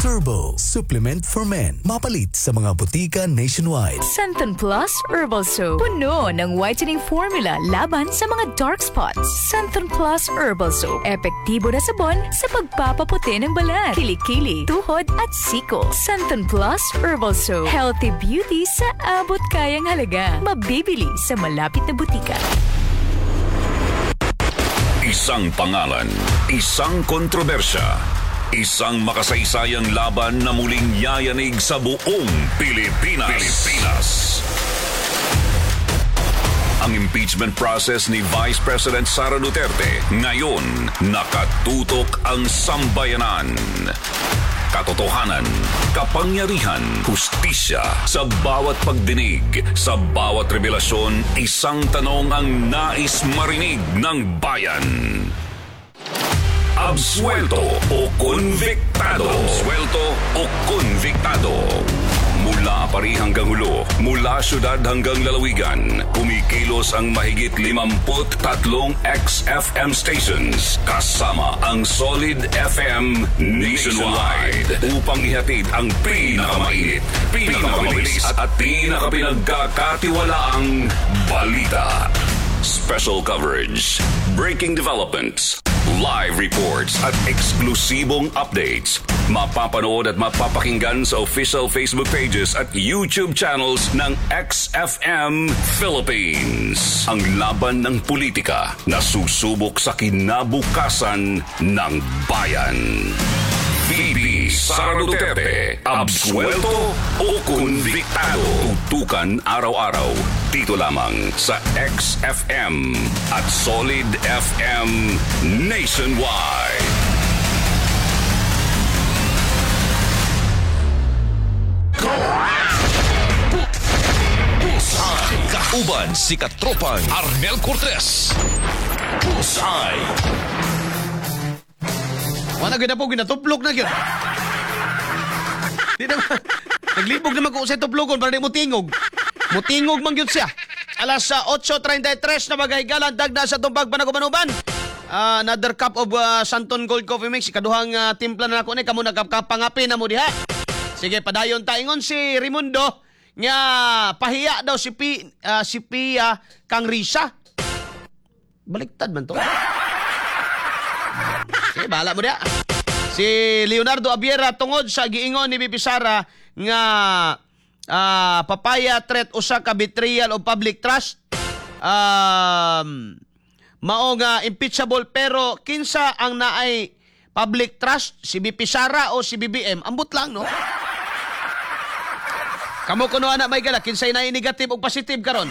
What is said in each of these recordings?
Turbo Supplement for Men. Mapalit sa mga butika nationwide. Santon Plus Herbal Soap. Puno ng whitening formula laban sa mga dark spots. Santon Plus Herbal Soap. Epektibo na sabon sa pagpapaputi ng balat, kilikili, tuhod at siko. Santon Plus Herbal Soap. Healthy beauty sa abot kayang halaga. Mabibili sa malapit na butika. Isang pangalan, isang kontrobersya, isang makasaysayang laban na muling yayanig sa buong Pilipinas. Ang impeachment process ni Vice President Sara Duterte ngayon nakatutok ang sambayanan. Katotohanan, kapangyarihan, hustisya sa bawat pagdinig, sa bawat revelasyon, isang tanong ang nais marinig ng bayan. Absuelto o konviktado? Absuelto o konviktado? Mula Pari hanggang Hulo, mula syudad hanggang lalawigan, kumikilos ang mahigit 53 XFM stations kasama ang Solid FM nationwide upang ihatid ang pinakamainit, pinakamabilis at pinakapinagkakatiwalaang balita. Special coverage, breaking developments, live reports at eksklusibong updates. Mapapanood at mapapakinggan sa official Facebook pages at YouTube channels ng XFM Philippines. Ang laban ng politika na susubok sa kinabukasan ng bayan. VP Sara Duterte, absuelto o konviktado? Tutukan araw-araw dito lamang sa XFM at Solid FM nationwide. Kauban si Katropang Arnel Cortez. Pusay. Wala gina po, ginatuplok na yun. Di naman, naglibog naman ko sa tuplogon para di mo tingog. Mutingog man yun siya. Alas 8:33 na magahigalan, dagda sa tumpag panagumanuban. Another cup of Santon Gold Coffee Mix. Ikaduhang timpla na ako ni, kamo nagkapangapi na mo diha. Sige, padayon taingon si Raimundo nga pahiya daw si Pia kang Risa. Baliktad man to. Sige, bahala mo diha. Si Leonardo Abiera tungod sa giingon ni Bibi Sara nga papaya threat usa ka betrayal of public trust. Mao nga impeachable, pero kinsa ang naay public trust, si BP Sara o si BBM? Ambot lang, no? Kamo kuno ana may gala kinsay naay negative o positive karon?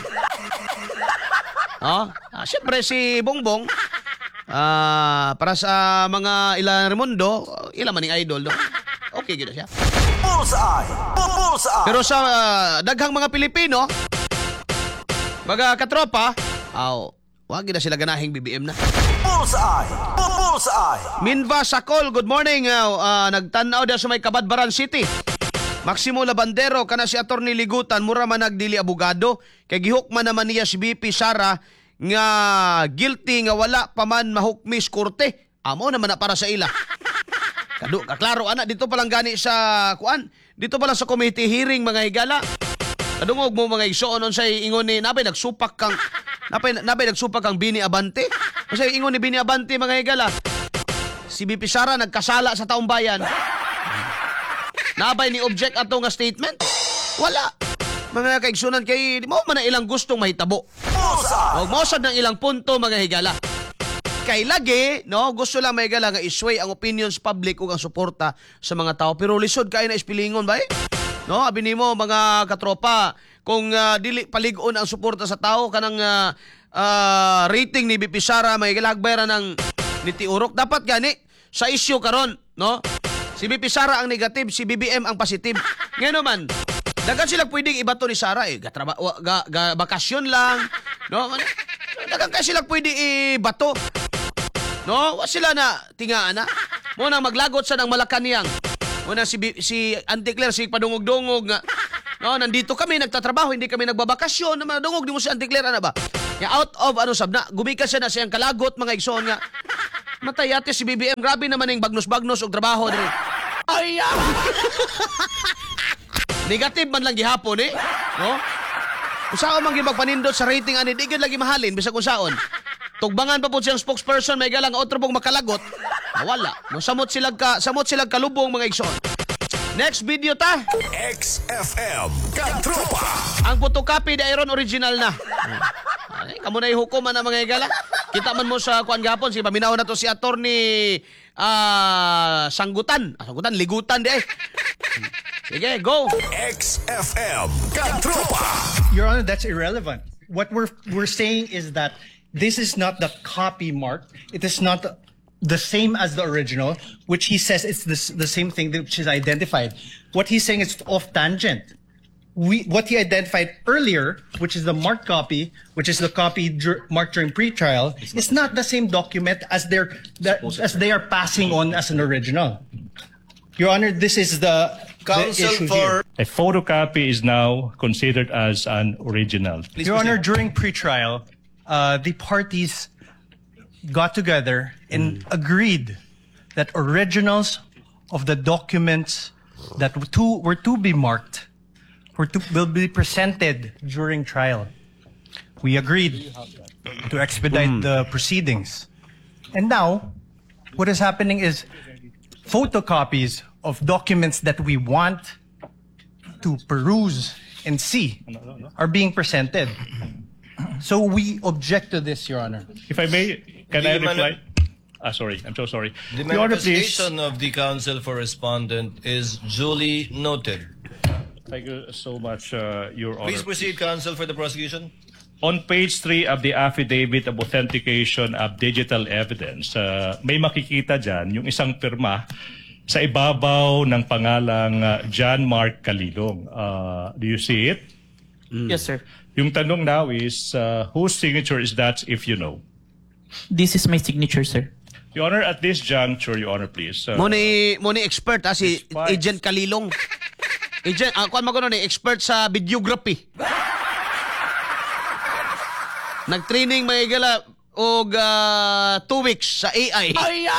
Siyempre si Bongbong. Para sa mga ilang Raimundo, ilang maning idol, no? Okay gid siya. Bullseye! Pero sa daghang mga Pilipino, mga katropa, wag na sila ganahing BBM na. Bullseye! Minva Sakol, good morning. Nagtanaw daw sa may Kabadbaran City. Maximo Labandero, kana si Attorney Ligutan, mura man nagdili abogado. Kay gihukman naman niya si BP Sara nga guilty nga wala pa man mahukmis korte. Amo naman na para sa ila. Kaklaro ana, dito pa lang gani sa kuan. Dito pa lang sa committee hearing mga higala. Kadungog mo mga igsoon unsay ingon ni nabay nagsupak kang Bini Abante. Unsay ingon ni Bini Abante mga higala. Si BP Sara nagkasala sa taong bayan. Nabay ni object ato nga statement. Wala. Mga kaigsunan kay di mo man na ilang gustong mahitabo. O mosad ng ilang punto mga higala. Kay lagi, no, gusto lang may higala nga isway ang opinions public ug ang suporta sa mga tao. Pero lisod kay na ispilingon ba? No, abi nimo mga katropa, kung dili paligon ang suporta sa tao kanang rating ni BP Sara may higala ng nitiurok dapat gani sa issue karon, no? Si BP Sara ang negative, si BBM ang positive. Ngano man, dagan sila pwedeng ibato ni Sara bakasyon lang, no? Dagan kay sila pwede ibato. No, wa sila na tingaan na. Mo nang maglagot sa nang Malacañang. Mo na si Auntie Claire si padungog-dungog nga. No, nandito kami nagtatrabaho, hindi kami nagbabakasyon. Madungog di mo si Auntie Claire ana ba? Ya out of sabna, gumikas siya na siyang kalagot mga igsoon nga. Matayate si BBM, grabe naman yung bagnos-bagnos og trabaho diri. Negative man lang gihapon eh. No? Kung saan man magpanindot sa rating ani, di gyud lagi mahalin bisag kung saan. Tugbangan pa po siyang spokesperson may galang otro pong makalagot. Wala. Samot silang kalubong mga igsoon. Next video ta. XFM Katropa. Ang photocopy di iron original na. Ay, kamo na ihukom na mga igala. Kita man mo sa kuan gapon si paminaw na to si attorney Sanggutan. Sanggutan ligutan di ay. Sige, go. XFM Katropa. Your Honor, that's irrelevant. What we're saying is that this is not the copy mark. It is not the same as the original, which he says it's the same thing which is identified. What he's saying is off tangent. What he identified earlier, which is the marked copy, which is the copy marked during pre-trial, is not the same document as they are passing on as an original. Your Honor, this is the issue here. A photocopy is now considered as an original. Your Honor, during pre-trial, the parties got together and agreed that originals of the documents that were to be marked will be presented during trial. We agreed to expedite the proceedings. And now, what is happening is photocopies of documents that we want to peruse and see are being presented. So we object to this, Your Honor. If I may, can I reply? Sorry, I'm so sorry. The Your Honor, please. manifestation of the counsel for respondent is duly noted. Thank you so much, Your Honor. Please proceed, counsel, for the prosecution. On page 3 of the affidavit of authentication of digital evidence, may makikita dyan yung isang pirma sa ibabaw ng pangalang John Mark Calilong. Do you see it? Yes, sir. Yung tanong now is, whose signature is that if you know? This is my signature, sir. Your Honor, at this juncture, Your Honor, please. Moni expert si Despite- Agent Kalilong. Agent, kuan mo ni expert sa videography. Nag-training mga igala og 2 weeks sa AI.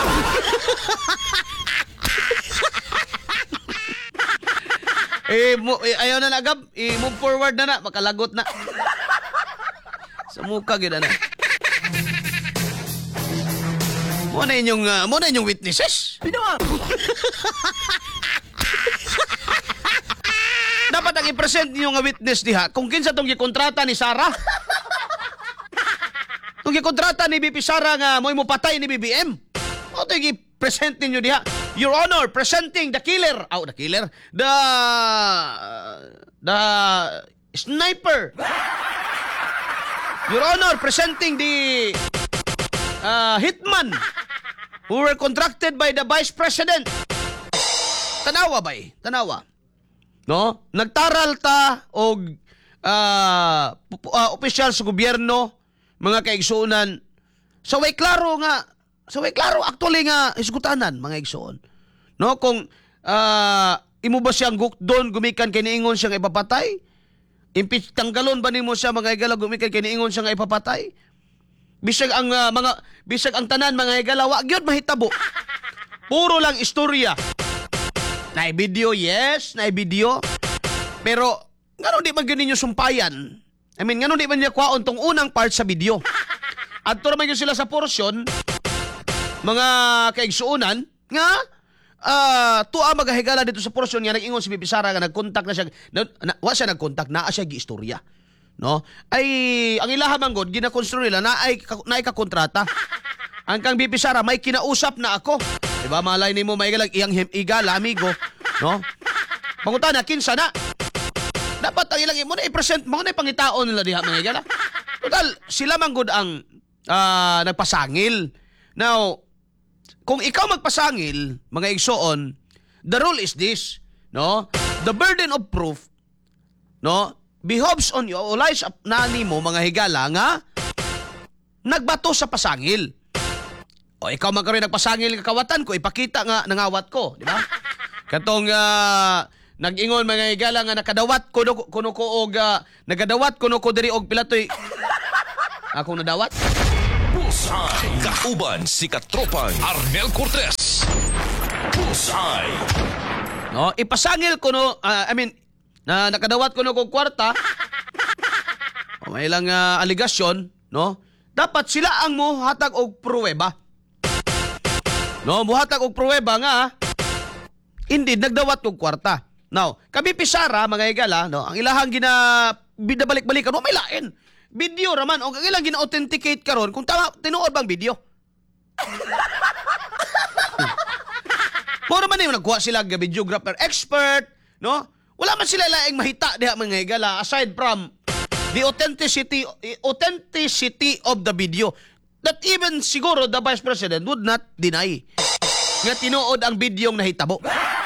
Ayaw na nagab, i-move forward na makalagot na. Sa muka gid na. Mo na inyong witnesses. Dapat ang i-present niyo nga witness diha kung kinsa tong gikontrata ni Sarah. Tong gikontrata ni BP Sara nga mo'y mo patay ni BBM. O to i-present ninyo diha. Your Honor, presenting the killer. The killer. The sniper. Your Honor, presenting the hitman who were contracted by the Vice President. Tanawa bay? Tanawa. No? Nagtaral ta og opisyal sa gobyerno, mga kaigsuonan, sa way klaro actually nga isgutanan mga igsoon. No, kung imo ba siyang gukdon gumikan kay niingon siya nga ipapatay? Impeach tanggalon ba nimo siya mga igala gumikan kay niingon siya nga ipapatay? Bisag ang tanan mga igala wa gyud mahitabo. Puro lang istorya. Naay video, yes, naay video. Pero ngano di man gyud ninyo sumpayan? I mean, ngano di man niya kwaon tong unang part sa video? Adto ra man gyud sila sa portion mga kaigsuonan nga tuwa magahigala dito sa portion nga nag-ingon si BP Sara nga nagkontak na siya wa siya nagkontak naa siya giistorya, no? Ay ang ilaha man gud ginakonstruy nila na ay kakontrata. Ang kang BP Sara may kinausap na ako. Diba malay nimo may iyang igala amigo, no? Pangutana kinsa na? Dapat ang ilang mo na i-present mo na pangitaon nila diha mga igala. Total sila man gud ang nagpasangil. Now, kung ikaw magpasangil, mga igsoon, the rule is this, no? The burden of proof, no, behoves on you, o lies na nimo mga higala nga nagbato sa pasangil. O ikaw magkaroon nagpasangil kakawatan ko, ipakita nga nangawat ko, di ba? Katong nag-ingon mga higala nga nakadawat kuno ko og nagadawat kuno ko diri og pilatoy. Akong nadawat? Bullseye. Kauban si Katropang Arnel Cortez. Bullseye. No, ipasangil ko no, na nakadawat ko no kong kwarta. O may ilang aligasyon, no? Dapat sila ang muhatag og pruweba. No, muhatag og pruweba nga hindi nagdawat og kwarta. Now, kami pisara mga igala, no, ang ilahang binabalik-balikan, may lain. Video raman o ang ilang gina-authenticate karon kung tama tinuod bang video. Mura man yung nagkuha sila ng videographer expert, no? Wala man sila laing mahita diha mga igala aside from the authenticity of the video that even siguro the Vice President would not deny nga tinuod ang videong nahitabo.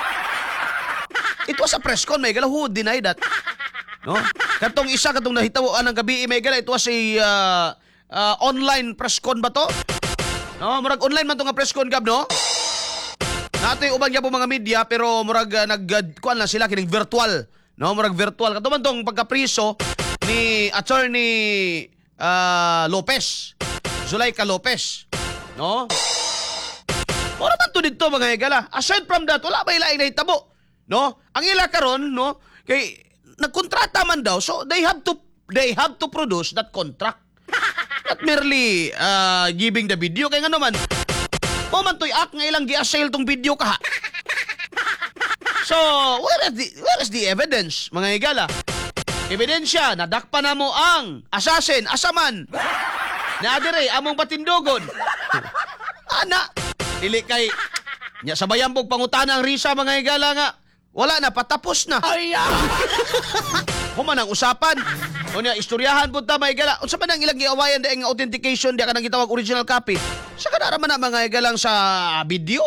It was a press con, mga igala, who would deny that? No? Katong nahitabo anang gabi, mga igala, it was a online press con ba to? No, murag online man to nga press con gab, no? Nato yung ubang po mga media pero murag kuan lang sila kining virtual, no? Murag virtual kato man tong pagkapriso ni Attorney Lopez, Zulaika Lopez, no? Mura man to dito mga igala. Aside from that, wala ba ilaing nahitabo, no? Ang ila karon, no? Kay nagkontrata man daw, so they have to produce that contract. Not merely giving the video kay ngano man. Man to'y nga ilang gi-assail tong video ka. So, where is the evidence, mga igala? Ebidensya, nadakpa na mo ang assassin, asaman. Naadire, among patindogon. Ana, dili kay nya sabayan pog pangutana ang Risa, mga igala nga. Wala na, patapos na. Human ang usapan. O niya, istoryahan po ta, mga igala. Unsa man ang ilang giawayan daing authentication, di ka nang gitawag original copy. Sa kanaraman na mga igalang sa video.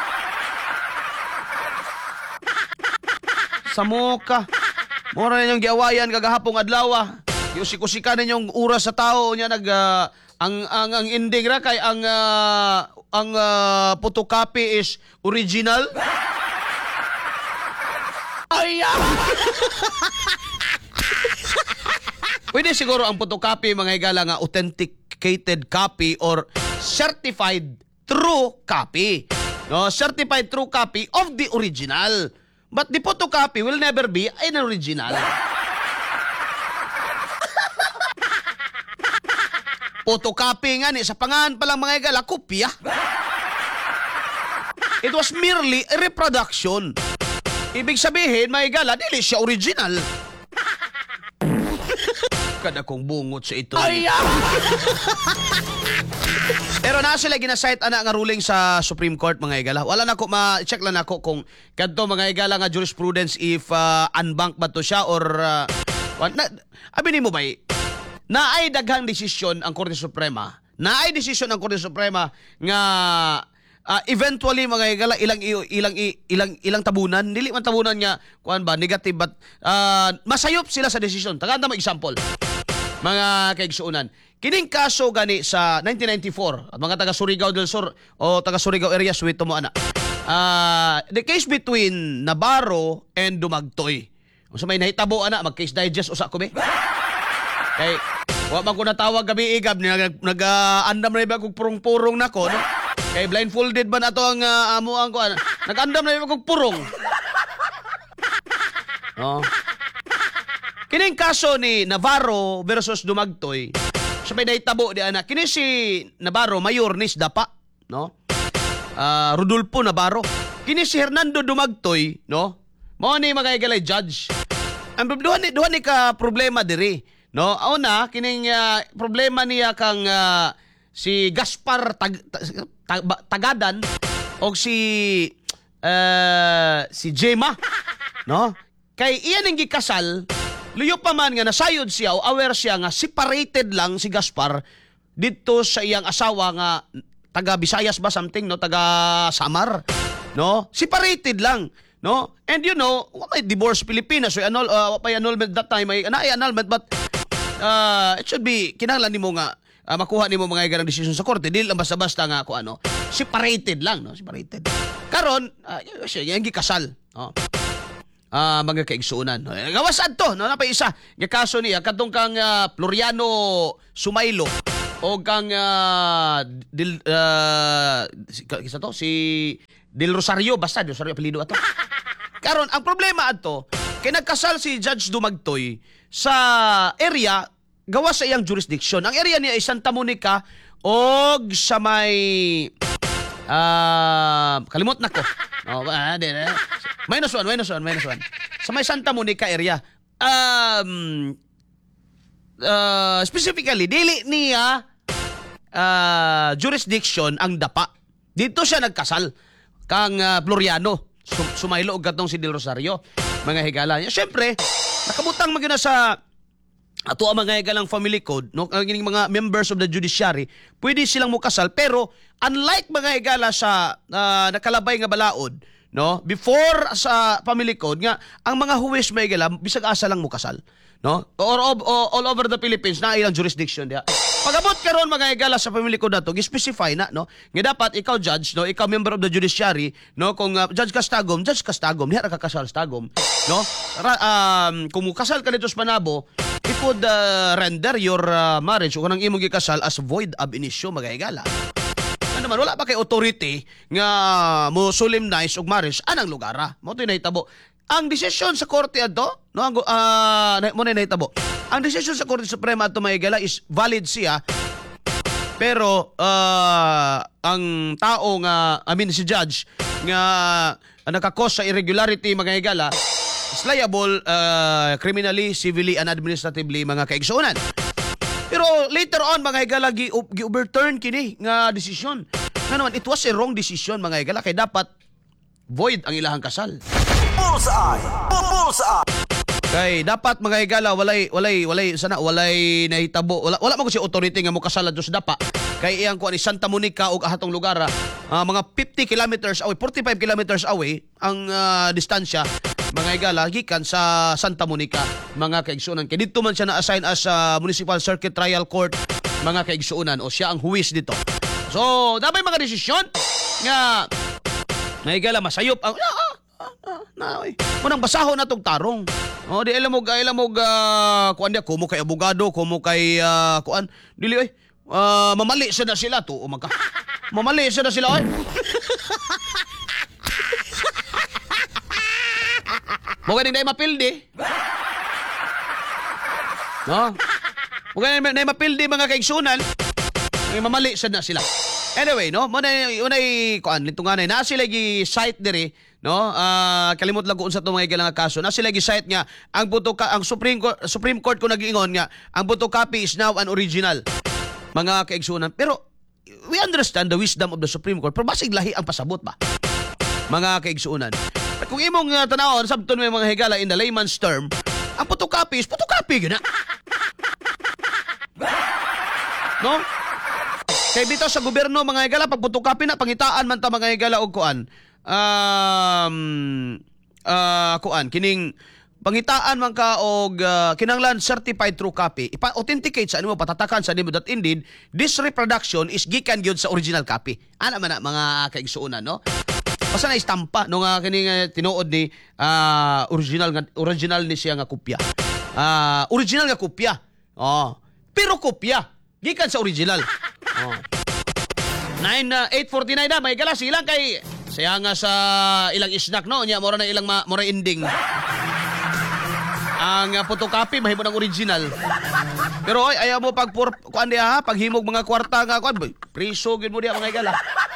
Sa moka. Mura ninyong giawayan kagahapong adlaw. Yusik-usikan ninyong oras sa tao niya ang ending ra kay ang photocopy is original. Pwede siguro ang photocopy mga igala nga authenticated copy or certified true copy. No, certified true copy of the original. But the photocopy will never be an original. Photocopy nga ni sa pangalan pa lang mga igala, kopya. It was merely a reproduction. Ibig sabihin, mga igala, dili siya original. Kada kong bungot sa ito. Pero na sila ginasight ana nga ruling sa Supreme Court, mga igala. Wala na ko ma-check lang ako kung kadto mga igala nga jurisprudence if unbank ba to siya or abi mo ba naay daghang desisyon ang Korte Suprema. Naay desisyon ang Korte Suprema nga eventually mga igala ilang tabunan, dili man tabunan nga kuan ba negative but masayop sila sa desisyon. Tagada mo example. Mga kaigsuunan. Kining kaso gani sa 1994 at mga taga Surigao del Sur o taga Surigao area suwito mo ana. The case between Navarro and Dumagtoy. Unsa may nahitabo ana mag-case digest usa ko be. Kay wa man ko natawag gabi igab nag-andam na ba kog purong-purong nako, no? Kay blindfolded man ato ang amo ang kuan. Nag-andam na ba kog purong. No. Kining kaso ni Navarro versus Dumagtoy, sabay nahitabo di ana. Kini si Navarro mayor ni Dapa, no? Rodolfo Navarro. Kini si Hernando Dumagtoy, no? Mao ni magaygalay judge. Ang duha ni ka problema diri, no? Una kining problema niya kang si Gaspar Tagadan o si Gemma, no? Kay iyan ang gikasal, luyo pa man nga nasayod siya o aware siya nga separated lang si Gaspar dito sa iyang asawa nga taga Visayas ba something, no? Taga Samar, no? Separated lang, no? And you know, may divorce Pilipinas, so may annulment that time, may annulment but it should be kinahanglan nimo nga makuha nimo mga iganang desisyon sa korte, dili lang basta-basta nga ako separated lang, no? Separated. Karon siya yang gikasal, no? Mga kaigsuunan. Gawasan to, no? Napay isa nga kaso niya kadtong kang Floriano Sumaylo o kang si Del Rosario, basta Del Rosario apelyido ato. Karon ang problema ato kay nagkasal si Judge Dumagtoy sa area gawa sa iyang jurisdiction. Ang area niya ay Santa Monica og sa may kalimot na ko. Oh, minus one. Sa may Santa Monica area. Specifically, dili niya jurisdiction ang dapa. Dito siya nagkasal kang Floriano. Sumaylo og katong si Del Rosario. Mga higala niya. Siyempre, nakabutang magyud na sa ato ang mga higalang family code, no, ang mga members of the judiciary, pwede silang mukasal, pero unlike mga higala sa nakalabay nga balaod, no, before sa family code nga ang mga huwes may higala bisag asa lang mukasal, no, or all over the Philippines na ilang jurisdiction diha. Pagabot karon mga higala sa family code nato, gi-specify na, no, nga dapat ikaw judge, no, ikaw member of the judiciary, no, kung judge ka stagom, diha ra ka kasal stagom, no, kung mukasal ka dito sa Panabo, it would render your marriage o kanang imong gikasal as void ab initio mga higala. Ano naman, wala pa kay authority nga mo solemnize og marriage anang lugara. Mo to nahitabo. Ang desisyon sa korte ato, no, mo na nahitabo. Ang desisyon sa Korte Suprema ato mga higala is valid siya. Pero ang tao nga, si judge nga nakakos sa irregularity mga higala is liable criminally, civilly, and administratively mga kaigsuonan. Pero later on mga higala gi-overturn kini nga desisyon. Nga naman, it was a wrong decision mga higala kay dapat void ang ilahang kasal. Bullseye! Kay dapat mga higala walay nahitabo. Wala mo kasi authority nga mo kasalan sa dapa. Kay iyang kuan ni Santa Monica ug ahatong lugar mga 50 kilometers away, 45 kilometers away ang distansya mga higala gikan sa Santa Monica mga kaigsuonan. Kay dito man siya na-assign as Municipal Circuit Trial Court mga kaigsuonan o siya ang huwis dito. So, dabay mga desisyon nga higala masayop ang munang basahon na tong tarong. Oh, di alam mo kuan dia kumo kay abogado, kumo kay kuan dili oy. Mamali sa na sila to, umaka. Mamali sa na sila oy. Mo ganing nay mapildi. No? Mo ganing nay mapildi mga kaigsunan. Mamali sa na sila. Anyway, no, mo nay kuan litungan na sila gi site diri, no? Kalimot lang ko unsa to mga higala nga kaso. Na sila gi site nga ang ang Supreme Court ko nag-ingon nga ang photocopy is now an original. Mga kaigsunan. Pero we understand the wisdom of the Supreme Court. Pero basig lahi ang pasabot ba? Mga kaigsunan. At kung imong tanawon sabton may mga higala in the layman's term, ang photocopy is photocopy gyud na. No? Kay dito sa gobyerno mga higala pag photocopy na pangitaan man ta mga higala og kuan. Kuan kining pangitaan man ka og kinanglan certified true copy. Ipa-authenticate sa mo patatakan sa nimo that indeed this reproduction is gikan gyud sa original copy. Ana man na mga kaigsuonan, no? Basta na istampa no nga kining tinuod ni original ni siya nga kopya. Original nga kopya. Oh, pero kopya gikan sa original. Oh. 8:49 na may gala silang kay saya nga sa ilang snack no nya mora na ilang mora ending. Ang photocopy mahimo ng original. Pero oy ayaw mo pag kuan diha ha paghimog mga kwarta nga kuan priso gyud mo diha mga gala.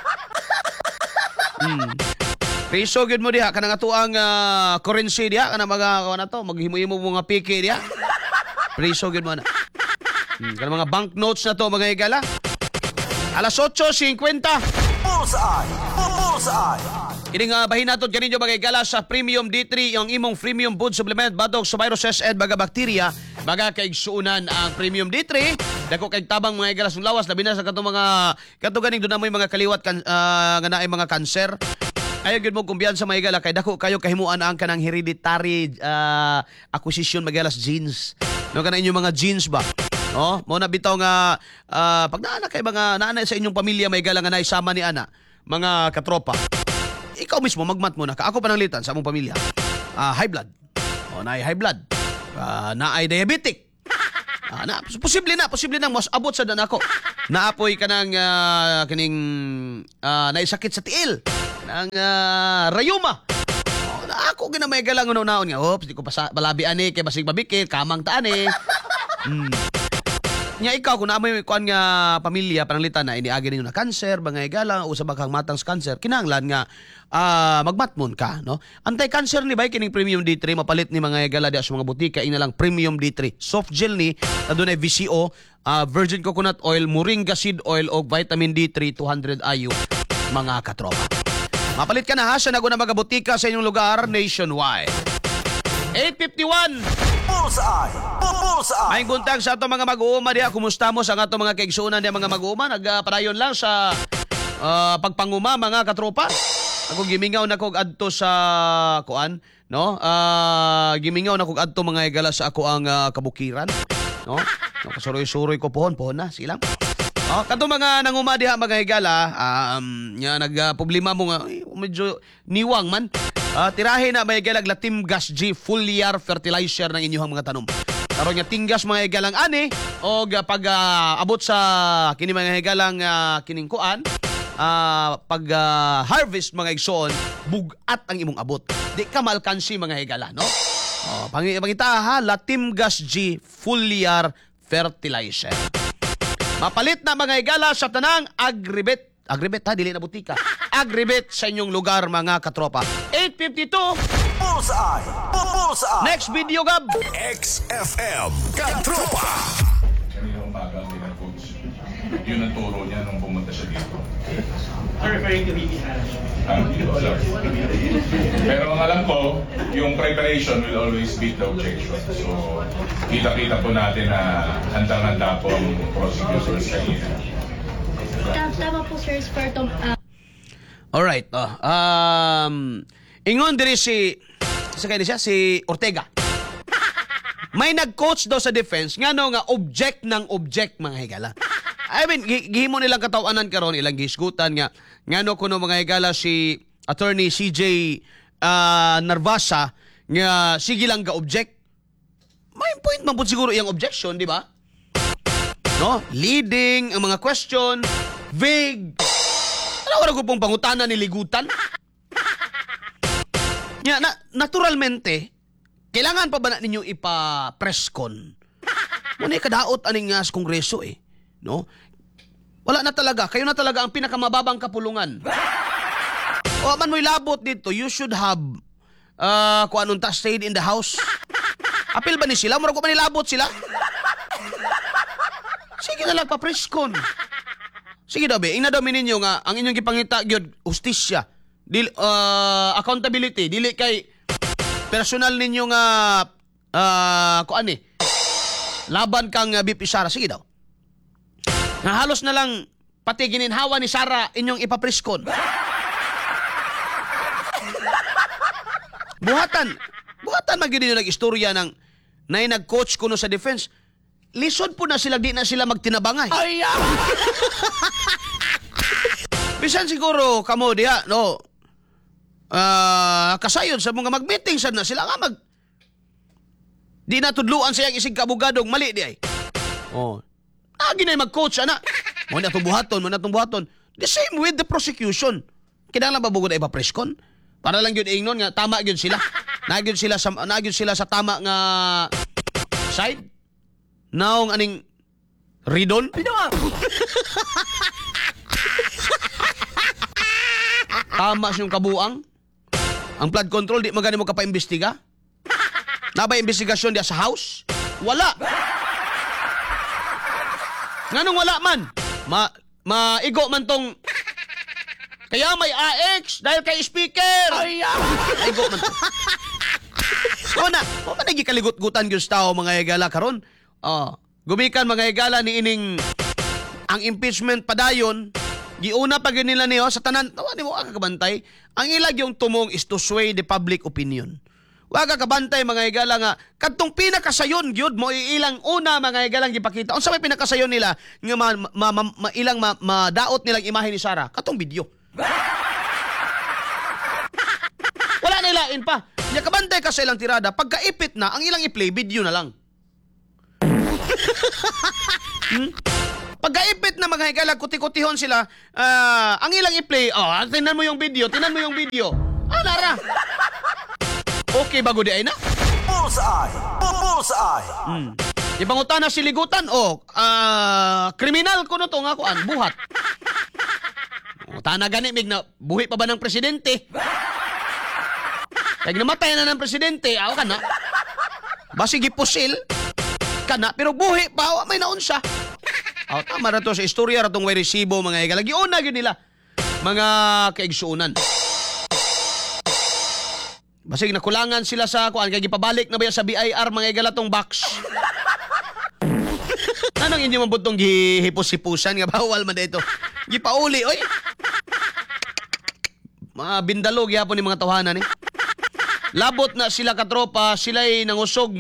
Priso gyud mo diha kanang atuang currency diha kanang mga kuan ato maghimo-himo mga piki diha. Priso gyud mo na. Kanang mga banknotes na to mga higala. Alas 8:50. Bullseye. Ining bahin naton kaninyo mga higala sa Premium D3 yung imong premium food supplement batog sa viruses and mga bacteria mga kaigsuunan ang Premium D3 dako kay tabang mga higala sa lawas labi na sa katong mga katuganing dunamoy mga kaliwat nga naay mga kanser. Ayo gyud mo kumbiyansa mga higala kay dako kayo kahimuan ang kanang hereditary acquisition mga higala genes. No kana inyong mga genes ba? Oh, mo na bitaw nga pag naana kay mga naana sa inyong pamilya may gala nga naisama ni ana, mga katropa. Ikaw mismo magmat mo na ka. Ako pananglitan sa among pamilya. High blood. O naay high blood. Naay diabetic. Posible na mas abot sa danako. Naapoy kanang kining naisakit sa tiil. Nang rayuma. Ako ginamay galang unaon nga, oops, di ko balabi ani kay basig mabikit, kamang taan eh. Nya ikaw kung naamoy kuan nga pamilya pananglitan na iniagi ninyo na cancer, bangay galang usa ba kang matang sa cancer, kinahanglan nga magmatmon ka, no? Anti-cancer ni bay kining Premium D3 mapalit ni mga gala di sa mga butika ina lang Premium D3. Soft gel ni adunay VCO, virgin coconut oil, moringa seed oil og vitamin D3 200 IU mga katropa. Mapalit ka na ha sa naguna mga butika sa inyong lugar nationwide. 851 Bullseye! May guntag sa ato mga mag-uuma diha. Kumusta mo sa ato mga kaigsuunan diha mga mag-uuma? Nagpadayon lang sa pagpanguma mga katropa. Ako gimingaw na kog adto sa kuan, no? Gimingaw na kog adto mga igala sa ako ang kabukiran, no? Kasuroy-suroy ko pohon na silang. Kato mga nanguma diha mga higala, nya nagproblema mo nga medyo niwang man. Tirahe na may higalag Latim Gas G foliar fertilizer ng inyong mga tanom. Karon nga tinggas mga higalang ani og pag abot sa kini mga higalang kining kuan, pag harvest mga igsoon, bugat ang imong abot. Di ka malkansi mga higala, no? Pangita ha, Latim Gas G foliar fertilizer. Mapalit na mga higala sa tanang agribet ha, dili na butika. Agribet sa inyong lugar mga katropa. 852 Bullseye! Next video gab. XFM Katropa. Kaninang umaga ang nila coach. Yun ang turo niya nung pumunta siya dito. Referring to BB Hindi ko alam. Pero ang alam ko, yung preparation will always beat the objection. So, kita-kita po natin na handang-handa po ang prosecutors kanina. Tama po, sir, Spartom. Alright. Ingon diri si Ortega. May nag-coach daw sa defense ngano nga object ng object mga higala. I mean, gihimo nilang katawanan karon ilang gisgutan nga ngano kuno mga higala si attorney CJ Narvasa nga sige lang ga object. May point man pud siguro iyang objection, di ba? No, leading ang mga question, vague. Ano ko pong pangutanan ni ligutan? Ya, naturalmente, kailangan pa ba na ninyo ipa-presscon? Muna kadaot aning nga sa kongreso eh. No? Wala na talaga. Kayo na talaga ang pinakamababang kapulungan. O man mo'y labot dito, you should have kung anong stayed in the house. Apil ba ni sila? Mura ko ba nilabot sila? Sige na lang pa-presscon. Sige daw be, ina daw ninyo nga ang inyong gipangita gyud hustisya, accountability, dili kay personal ninyo nga kuan ni laban kang BP Sara. Sige daw. Nga halos na lang pati gininhawa ni Sara inyong ipapreskon. Buhatan magyud ninyo nag-istorya ng nay nag-coach kuno sa defense. Lisod po na sila, di na sila magtinabangay. Bisan siguro kamo diha, no? Kasayod sa mga mag-meeting sad na sila nga di na tudluan sa iyang isig kabugadong mali di ay. Ginay mag-coach ana. Mo na tong buhaton. The same with the prosecution. Kinahanglan ba bugod ay ipa-preskon? Para lang gyud ingnon nga tama gyud sila. Nagyud sila sa tama nga side. Naong aning ridon? Tama siyang kabuang. Ang flood control, di magani mo kapaimbestiga? Nabay investigasyon diya sa house? Wala. Nganong wala man? Maigo man tong kaya may AX dahil kay speaker. Maigo man to. O na nagikaligut-gutan gyud sa tao mga higala karon. Gumikan mga higala ni ining ang impeachment padayon. Giuna pa gyud nila niyo sa tanan. Tawa nimo ang kabantay. Ang ilag yung tumong is to sway the public opinion. Wa ka kabantay mga higala nga kadtong pinakasayon gyud mo ilang una mga higalang gipakita. Unsa may pinakasayon nila nga ilang madaot nilang imahe ni Sara katong video. Wala na ilain pa. Nya kabantay ka sa ilang tirada pagkaipit na ang ilang i-play video na lang. Pagkaipit na mga higala, kuti-kutihon sila, ang ilang i-play, tinan mo yung video. Lara. Okay bago di ay na? Bullseye! Bullseye! Ipangutan na si Ligutan, kriminal ko no to nga kuan, buhat. Tana gani, mig na, buhi pa ba ng presidente? Kaya namatay na ng presidente, ka na. Basi gipusil, ka na, pero buhi pa, may naon siya. Tama na to sa istorya, ratong way resibo, mga igalagi. Una yun nila, mga kaigsuunan. Basig nakulangan sila sa kuan, kaya gipabalik na ba sa BIR, mga igalatong box. Anong inyo mabutong gihipos-hipusan nga bawal man dito? Gipauli, oy. Mga bindalo gyapon ni mga tawanan eh. Labot na sila katropa, sila'y nangusog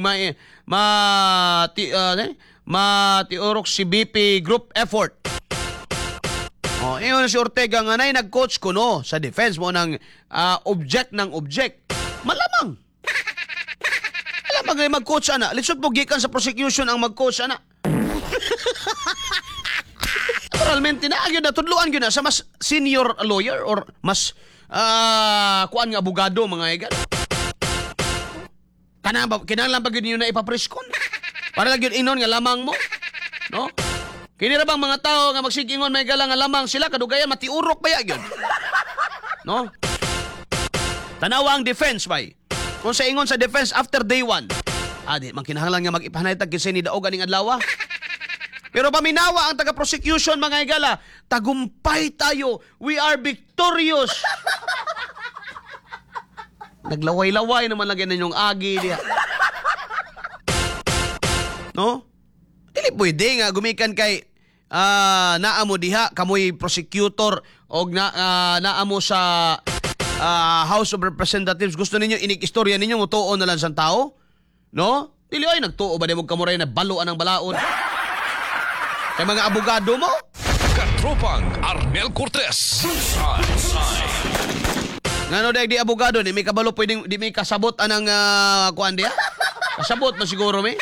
matiurok si BP group effort. Iyon si Ortega nga na'y nag-coach ko no sa defense mo ng object ng object. Malamang mag-coach ana. Litsot po gikan sa prosecution ang mag-coach ana. Naturalmente na agad na tudluan gyud na sa mas senior lawyer or mas kuan nga abogado mga igan. Kinahanglan ba gyud niyo na ipapreskon? Para lang gyud inon nga lamang mo. No? Kini ra bang mga tao nga magsigingon may gala nga lamang sila kadugayan matiurok ba gyud? No? Tanawa ang defense bay. Kung sa ingon sa defense after day 1, di man kinahanglan nga mag-ipahanaytag kinsa ni daog aning adlaw. Pero paminawa ang taga-prosecution mga igala, tagumpay tayo. We are victorious. Naglaway-laway naman lagi na yung agi diya. No? Dili pwede nga gumikan kay naamo diha kamoy prosecutor o naamo sa House of Representatives. Gusto ninyo inik-istorya ninyo mutuon na lang sa tao? No? Dili ay nagtuo ba di mo kamuray na baluan ang balaod? Kay mga abogado mo? Katropang Arnel Cortez. Ngano dahil di abogado, di may kabalo pwedeng, di may kasabot anang kuan diya? Kasabot na siguro may?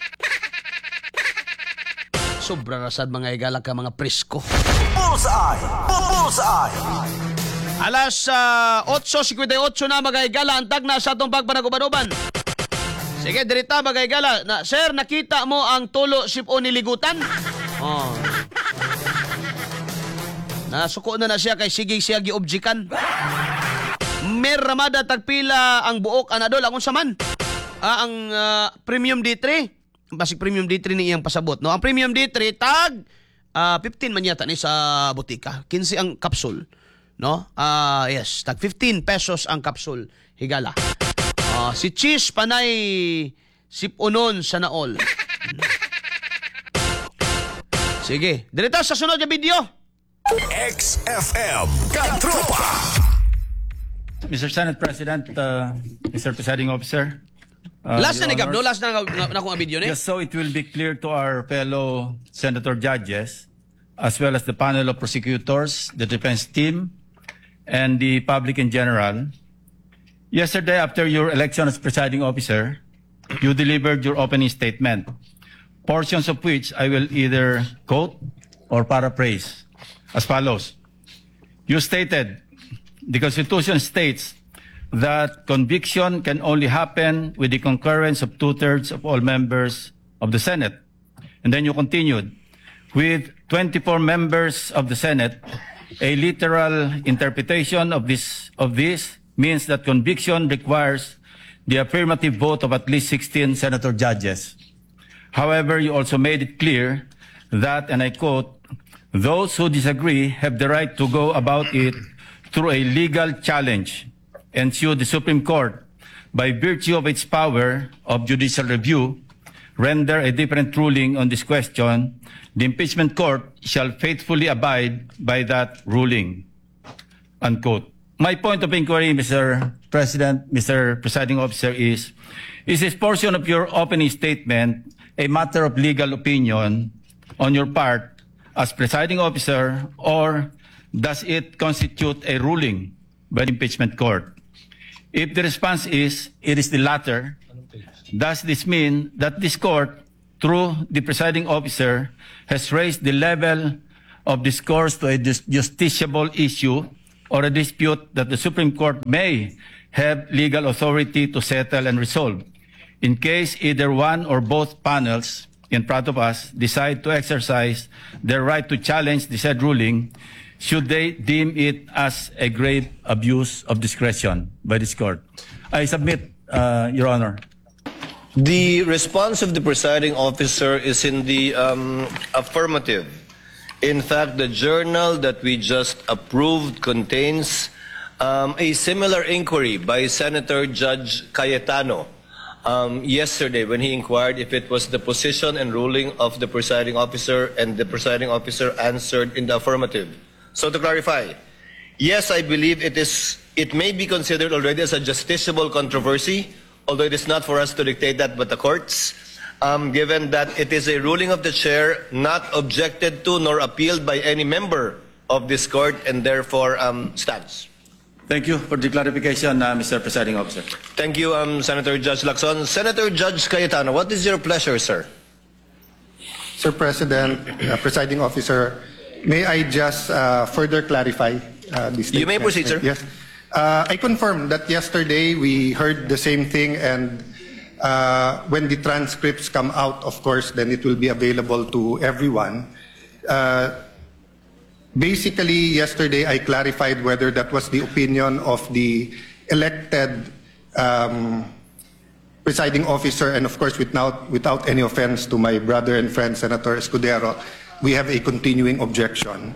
Sobra rasad mga igalak ka mga presko. Bullseye! Bullseye! Alas 8:58 na mga igala, antag na sa itong pagpanaguban-uban. Sige, dirita mga igala. Sir, nakita mo ang tulo sipo ni Ligutan? Nasuko na siya kay sige siya giobjikan. Mer ramada tagpila ang buok anadol akong saman. Ang premium D3, basic premium D3 ni iyang pasabot, no? Ang premium D3 tag 15 man yata ni sa butika. 15 ang capsule, no? Yes, tag 15 pesos ang capsule higala. Si cheese panay sipunon sa naol. Sige, direta sa sunod na video. XFM Katropa. Mr. Senate President, Mr. Presiding Officer. Last na nigab, no? Last na kung video ni. Yes, so it will be clear to our fellow senator judges, as well as the panel of prosecutors, the defense team, and the public in general. Yesterday, after your election as presiding officer, you delivered your opening statement, portions of which I will either quote or paraphrase as follows. You stated, the Constitution states that conviction can only happen with the concurrence of 2/3 of all members of the Senate. And then you continued, with 24 members of the Senate, a literal interpretation of this means that conviction requires the affirmative vote of at least 16 senator judges. However, you also made it clear that, and I quote, those who disagree have the right to go about it through a legal challenge and sue the Supreme Court by virtue of its power of judicial review, render a different ruling on this question. The impeachment court shall faithfully abide by that ruling. Unquote. My point of inquiry, Mr. President, Mr. Presiding Officer, is this portion of your opening statement a matter of legal opinion on your part as presiding officer, or does it constitute a ruling by the impeachment court? If the response is, it is the latter, does this mean that this court, through the presiding officer, has raised the level of discourse to a justiciable issue or a dispute that the Supreme Court may have legal authority to settle and resolve. In case either one or both panels in front of us decide to exercise their right to challenge the said ruling, should they deem it as a grave abuse of discretion by this court? I submit, Your Honor. The response of the presiding officer is in the affirmative. In fact, the journal that we just approved contains a similar inquiry by Senator Judge Cayetano yesterday when he inquired if it was the position and ruling of the presiding officer, and the presiding officer answered in the affirmative. So to clarify, yes, I believe it may be considered already as a justiciable controversy, although it is not for us to dictate that but the courts, given that it is a ruling of the chair not objected to nor appealed by any member of this court, and therefore stands. Thank you for the clarification, Mr. Presiding Officer. Thank you, Senator Judge Lacson. Senator Judge Cayetano, what is your pleasure, sir? Sir President, Presiding Officer, may I just further clarify this statement? You may proceed, sir. Yes. I confirm that yesterday we heard the same thing, and when the transcripts come out, of course, then it will be available to everyone. Basically, yesterday I clarified whether that was the opinion of the elected presiding officer, and of course without any offense to my brother and friend Senator Escudero, we have a continuing objection.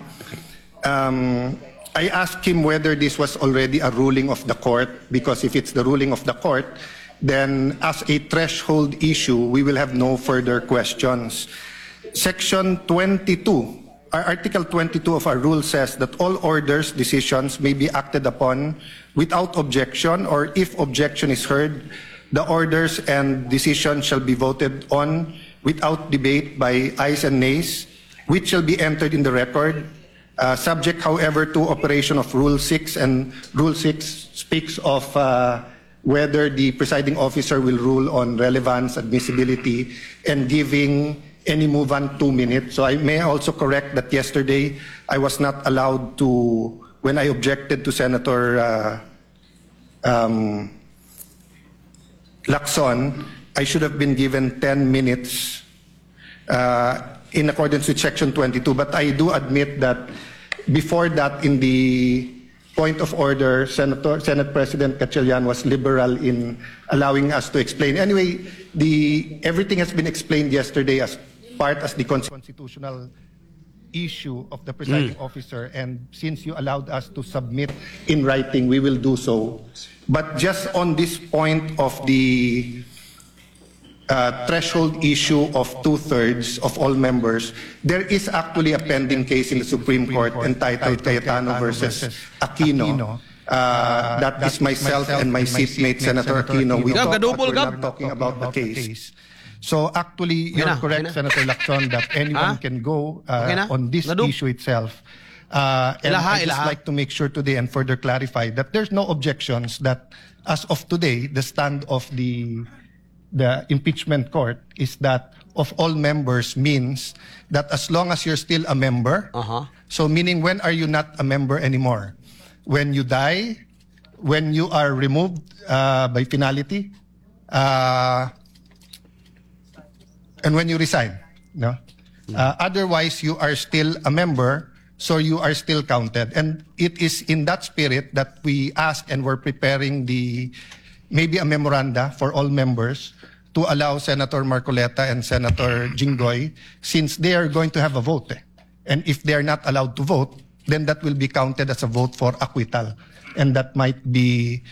I asked him whether this was already a ruling of the court, because if it's the ruling of the court, then as a threshold issue, we will have no further questions. Section 22, Article 22 of our rule says that all orders, decisions may be acted upon without objection, or if objection is heard, the orders and decisions shall be voted on without debate by ayes and nays, which shall be entered in the record, subject, however, to operation of Rule 6, and Rule 6 speaks of whether the presiding officer will rule on relevance, admissibility, and giving any movant 2 minutes. So I may also correct that yesterday I was not allowed to, when I objected to Senator Lacson, I should have been given 10 minutes in accordance with Section 22. But I do admit that before that, in the point of order, Senate President Gatchalian was liberal in allowing us to explain. Anyway, everything has been explained yesterday as the constitutional issue of the presiding officer, and since you allowed us to submit in writing, we will do so. But just on this point of the threshold issue of 2/3 of all members, there is actually a pending case in the Supreme Court entitled Cayetano versus Aquino. That is myself and my seatmate, Senator Aquino. We thought that we're not talking about the case. So actually, you're correct, Senator Lacson, that anyone can go on this issue itself. And I just like to make sure today and further clarify that there's no objections, that as of today, the stand of the impeachment court is that of all members means that as long as you're still a member, so meaning when are you not a member anymore? When you die, when you are removed by finality, and when you resign. No? Otherwise, you are still a member, so you are still counted. And it is in that spirit that we ask, and we're preparing maybe a memoranda for all members to allow Senator Marcoleta and Senator Jinggoy, since they are going to have a vote. And if they are not allowed to vote, then that will be counted as a vote for acquittal. And that might be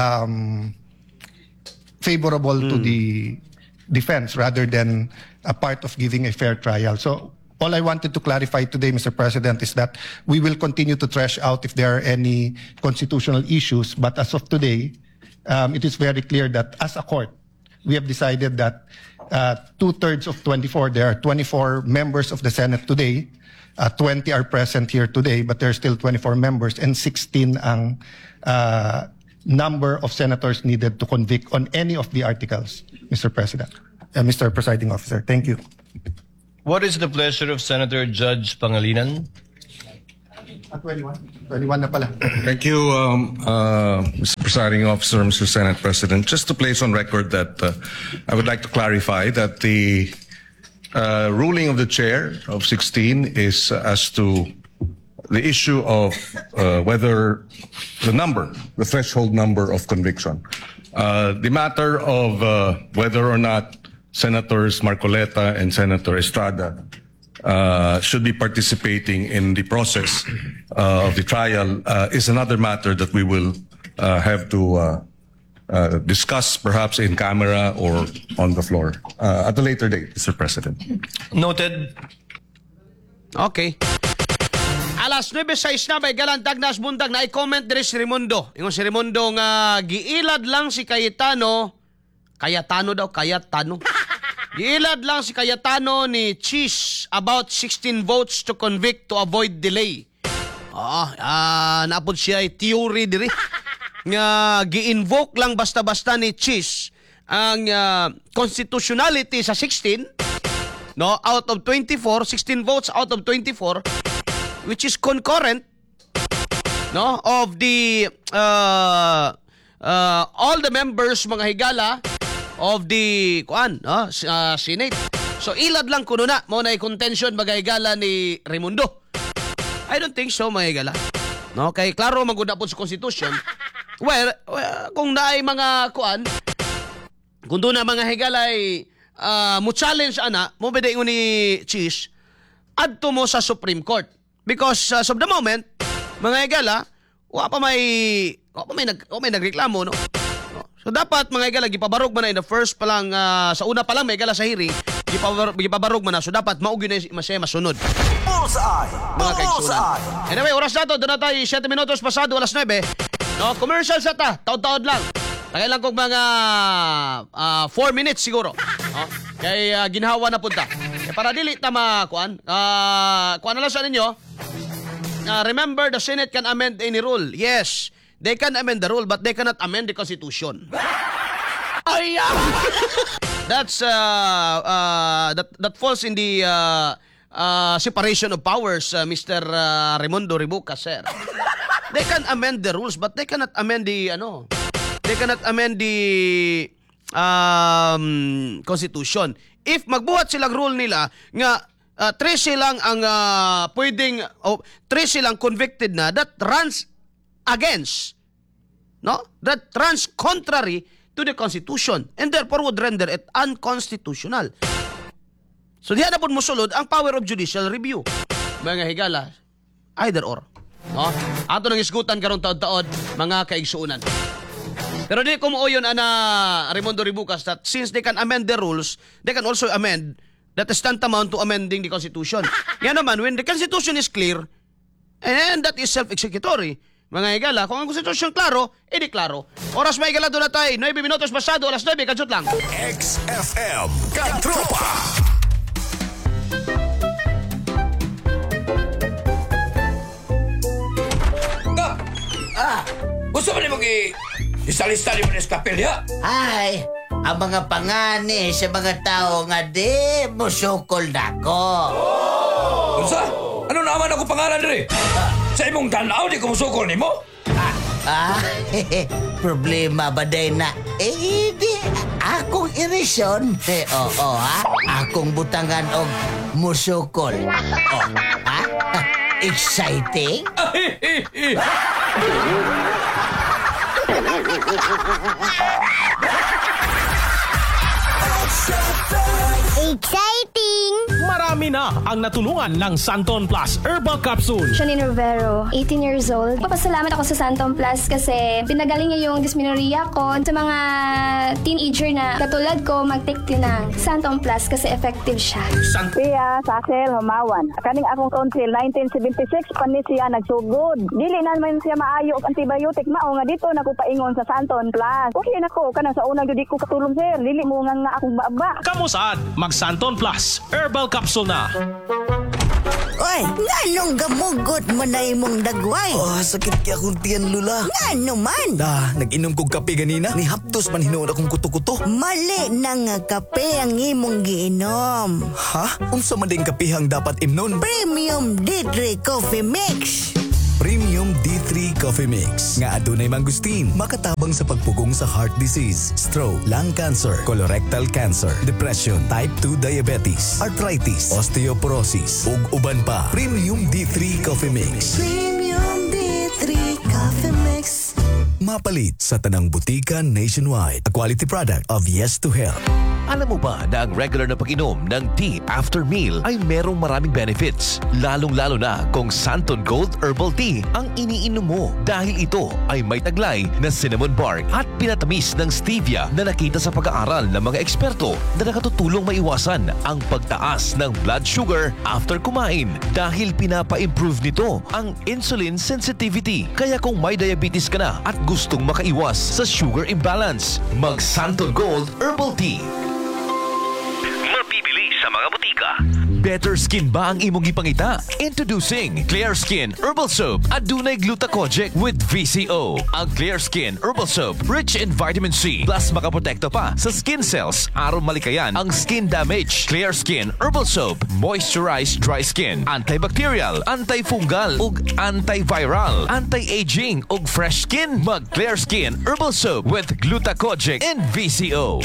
favorable to the defense rather than a part of giving a fair trial. So all I wanted to clarify today, Mr. President, is that we will continue to thresh out if there are any constitutional issues. But as of today, it is very clear that as a court, we have decided that 2/3 of 24, there are 24 members of the Senate today, 20 are present here today, but there are still 24 members, and 16 ang number of senators needed to convict on any of the articles, Mr. President. Mr. Presiding Officer, thank you. What is the pleasure of Senator Judge Pangilinan? 21 na pala. Thank you, Mr. Presiding Officer, Mr. Senate President. Just to place on record that I would like to clarify that the ruling of the chair of 16 is as to the issue of whether the threshold number of conviction. The matter of whether or not Senators Marcoleta and Senator Estrada should be participating in the process of the trial is another matter that we will have to discuss perhaps in camera or on the floor at a later date, Mr. President. Noted. Okay. Alas 9:06 na may galantag nas buntag na i-comment diri si Raimundo. Ingon si Raimundo nga giilad lang si Cayetano Giilad lang si Cayetano ni Cheese about 16 votes to convict to avoid delay. Naapod siya ay theory diri nga gi-invoke lang basta-basta ni Cheese ang constitutionality sa 16, no, out of 24, 16 votes out of 24, which is concurrent, no, of the all the members mga higala of the Senate. So ilad lang kuno na mo na contention mga higala ni Raimundo. I don't think so mga higala. No, kay klaro maguna po sa constitution. Well, kung naay mga kung doon na mga higala ay mo challenge ana, mo beda ingon ni Cheese adto mo sa Supreme Court. Because as of the moment, mga higala, wa pa may nagreklamo, no? So dapat mga higala gipabarog man na in the first pa lang sa una pa lang mga higala sa hearing, gipabarog man na. So dapat maugi na masaya masunod. Mga kaigsunan. Anyway, oras na to, doon na tayo 7 minutos pasado alas 9. No, commercial sa taod-taod lang. Tagay lang kong mga 4 minutes siguro. No? Kay ginhawa na punta. Para dili tama kuan na lang sa ninyo. Remember, the Senate can amend any rule. Yes, they can amend the rule, but they cannot amend the Constitution. That's that falls in the separation of powers, Mr. Raimundo Ribuca, sir. They can amend the rules, but they cannot amend the They cannot amend the Constitution. If magbuhat silang rule nila nga 3 silang ang pwedeng 3 silang convicted na, that runs against, no, that runs contrary to the Constitution and therefore would render it unconstitutional. So diyan na po musulod ang power of judicial review, mga higala, either or, no? Ato nang isgutan karong taod-taod mga kaigsuunan. Pero di ko mo yun ana Raimundo Ribucas that since they can amend the rules, they can also amend that is tantamount to amending the Constitution. Yan naman, when the Constitution is clear, and that is self-executory, mga higala, kung ang Constitution klaro, edi klaro. Oras may higala doon na tayo, 9 minutos pasado, alas 9, kadsot lang. XFM Katropa. Gusto mo niyo isalista niyo ng kapilya? Ay, ang mga pangani sa mga tao nga di musukol nako. Unsa? Ano naman ako pangalan rin? Sa imong tanaw di ko musukol nimo? Problema ba day na? Di akong irisyon. Akong butangan og musukol. Exciting? Exciting! Marami na ang natulungan ng Santon Plus Herbal Capsule. Janine Rivero, 18 years old. Papasalamat ako sa Santon Plus kasi pinagaling niya yung dysmenorrhea ko. Sa mga teenager na katulad ko, mag-take din ng Santon Plus kasi effective siya. Pia, Saxel, Humawan. Kaning akong council, 1976, panit siya nagsugod. Dili naman siya maayo og antibiotic mao nga dito nakupaingon sa Santon Plus. Okay na ko, kana sa unang judi ko katulong sir. Dili mo nga akong baba. Kamusaad? Mag-Santon Plus Herbal Capsule na. Oy, nganong gamugot mo na imong dagway? Sakit kaya akong tiyan, Lula. Ngano man? Nag-inom kong kape ganina. Ni haptos man hinuod akong kuto-kuto. Mali na nga kape ang imong giinom. Ha? Unsa man ding kapihang dapat imnon? Premium D3 Coffee Mix. Premium D3 Coffee Mix nga adunay mangustin, makatabang sa pagpugong sa heart disease, stroke, lung cancer, colorectal cancer, depression, type 2 diabetes, arthritis, osteoporosis, ug uban pa. Premium D3 Coffee Mix. Premium D3 Coffee Mix. Mapalit sa tanang butika nationwide. A quality product of Yes to Health. Alam mo ba na ang regular na pag-inom ng tea after meal ay merong maraming benefits? Lalong-lalo na kung Santon Gold Herbal Tea ang iniinom mo dahil ito ay may taglay na cinnamon bark at pinatamis ng stevia na nakita sa pag-aaral ng mga eksperto na nakatutulong maiwasan ang pagtaas ng blood sugar after kumain dahil pinapa-improve nito ang insulin sensitivity. Kaya kung may diabetes ka na at gustong makaiwas sa sugar imbalance, mag Santon Gold Herbal Tea. Mabibili sa mga butika. Better skin ba ang imong ipangita? Introducing Clear Skin Herbal Soap adunay glutathione with VCO. Ang Clear Skin Herbal Soap rich in vitamin C plus makaprotekta pa sa skin cells aron malikayan ang skin damage. Clear Skin Herbal Soap moisturize dry skin, antibacterial, antifungal ug antiviral, anti-aging ug fresh skin. Mag Clear Skin Herbal Soap with glutathione and VCO.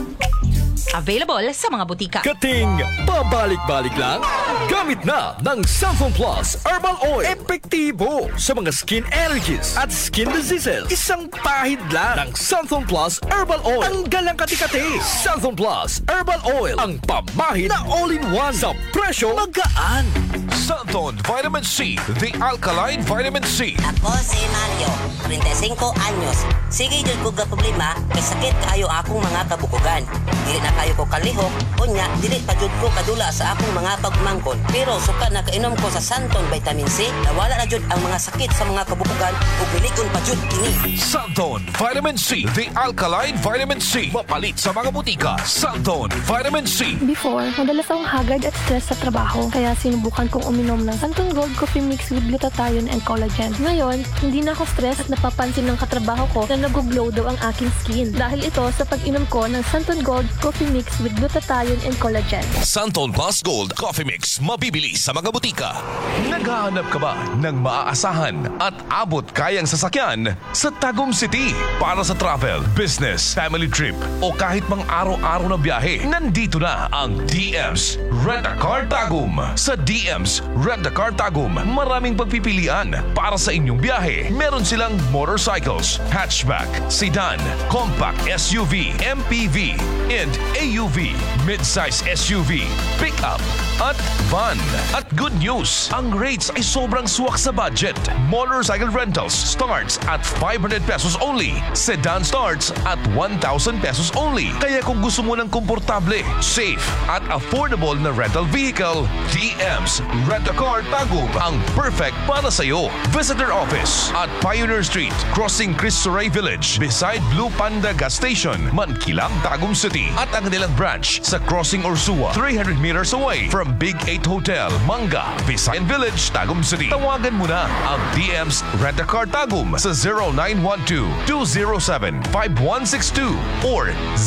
Available sa mga butika. Kating pabalik-balik lang? Gamit na ng Santon Plus Herbal Oil. Epektibo sa mga skin allergies at skin diseases. Isang pahid lang ng Santon Plus Herbal Oil. Tanggal ang kati-kati. Santon Plus Herbal Oil. Ang pamahid na all-in-one sa presyo magaan. Santon Vitamin C, the alkaline vitamin C. Ako si Mario, 35 anyos. Sige jud ko ga problema kay sakit kaayo akong mga kabukugan. Dili na kayo ko kalihok, unya dili pa jud ko kadula sa akong mga pagmangkon. Pero suka na kainom ko sa Santon Vitamin C, nawala na jud ang mga sakit sa mga kabukugan ug biligon pa jud kini. Santon Vitamin C, the alkaline vitamin C. Mapalit sa mga butika. Santon Vitamin C. Before, madalas akong haggard at stress sa trabaho, kaya sinubukan kong uminom ng Santon Gold Coffee Mix with glutathione and collagen. Ngayon, hindi na ako stress at napapansin ng katrabaho ko na nag-glow daw ang aking skin. Dahil ito sa pag-inom ko ng Santon Gold Coffee Mix with glutathione and collagen. Santon Plus Gold Coffee Mix, mabibili sa mga butika. Naghahanap ka ba ng maaasahan at abot kayang sasakyan sa Tagum City para sa travel, business, family trip o kahit mang araw-araw na biyahe? Nandito na ang DM's Rent-A-Car Tagum. Sa DM's Rent-A-Car Tagum, maraming pagpipilian para sa inyong biyahe. Meron silang motorcycles, hatchback, sedan, compact SUV, MPV, and AUV, mid-size SUV, pickup, at van. At good news, ang rates ay sobrang swak sa budget. Motorcycle rentals starts at 500 pesos only. Sedan starts at 1,000 pesos only. Kaya kung gusto mo ng komportable, safe, at affordable na rental vehicle, DM's Rent-A-Car Tagum ang perfect para sa iyo. Visit their office at Pioneer Street, crossing Cristo Rey Village, beside Blue Panda Gas Station, Mankilang, Tagum City. At ang nilang branch sa Crossing Ursua, 300 meters away from Big 8 Hotel, Manga, Visayan Village, Tagum City. Tawagan mo na ang DM's Rent-A-Car Tagum sa 0912-207-5162 or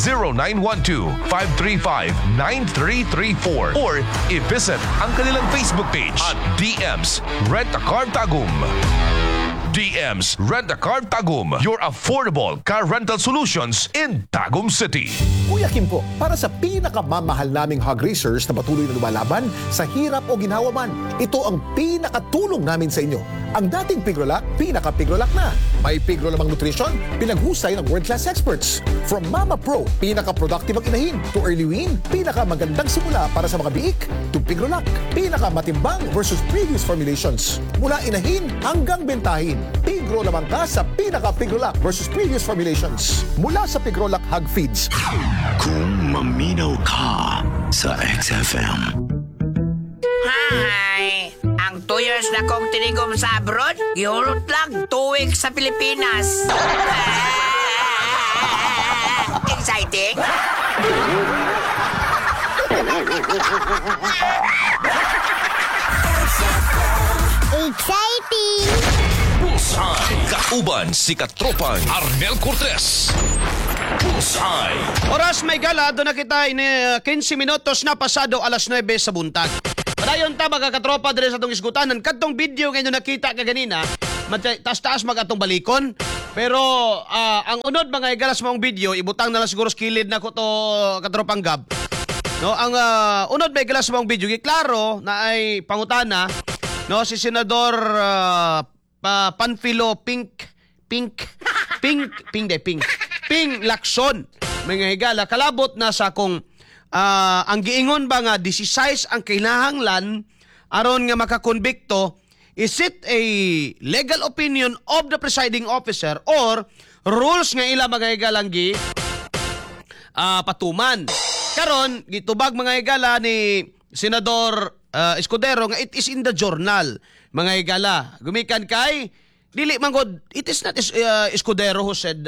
0912-535-9334 or i-visit ang kanilang Facebook page at DM's Rent-A-Car Tagum. DM's Rent-A-Car Tagum, your affordable car rental solutions in Tagum City. Kuya Kim po, para sa pinakamamahal naming hog racers na patuloy na lumalaban sa hirap o ginhawa man, ito ang pinakatulong namin sa inyo. Ang dating Pigrolac, pinaka-Pigrolac na. May Pigro lamang nutrition, pinaghusay ng world-class experts. From Mama Pro, pinaka-productive ang inahin, to Early Win, pinaka-magandang simula para sa mga biik, to Pigrolac, pinaka-matimbang versus previous formulations. Mula inahin hanggang bentahin, Pigro lamang ka sa pinaka-Pigrolac versus previous formulations. Mula sa Pigrolac Hog Feeds. Kung maminaw ka sa XFM. Hi! Ang 2 years na kong tinigom sa abroad, yurot lang 2 weeks sa Pilipinas. Exciting? Exciting! Bullseye! Kauban si Katropang Arnel Cortez. Bullseye! Oras may gala, doon na kita 15 minutos na pasado alas 9 sa buntag. Dayon ta mga katropa dire sa atong isgutanan. Kadtong video nga inyo nakita kaganina, taas-taas mag-atong balikon. Pero ang unod mga igalas mong video, ibutang na lang siguro skilid na ko to katropang Gab. No, ang unod may igalas mong video, giklaro na ay pangutana, no, si Senador Panfilo Ping Lacson. Mga higala, kalabot na sa kung ang giingon ba nga 16 ang kinahanglan aron nga makakonbikto, is it a legal opinion of the presiding officer or rules nga ila mga higalang patuman? Karon gitubag mga higala ni Senador Escudero nga it is in the journal mga higala. Gumikan kay dili mangod, it is not Escudero who said